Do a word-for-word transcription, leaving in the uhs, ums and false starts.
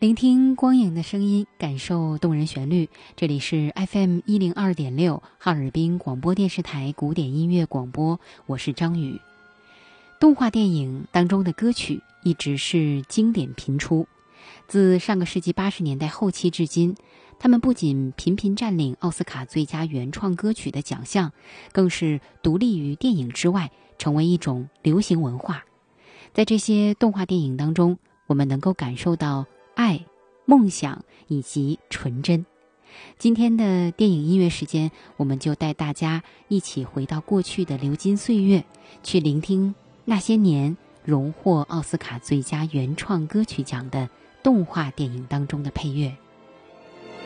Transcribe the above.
聆听光影的声音，感受动人旋律。这里是 F M 一零二点六哈尔滨广播电视台古典音乐广播，我是张宇。动画电影当中的歌曲一直是经典频出，自上个世纪八十年代后期至今，他们不仅频频占领奥斯卡最佳原创歌曲的奖项，更是独立于电影之外，成为一种流行文化。在这些动画电影当中，我们能够感受到爱、梦想以及纯真。今天的电影音乐时间，我们就带大家一起回到过去的流金岁月，去聆听那些年荣获奥斯卡最佳原创歌曲奖的动画电影当中的配乐。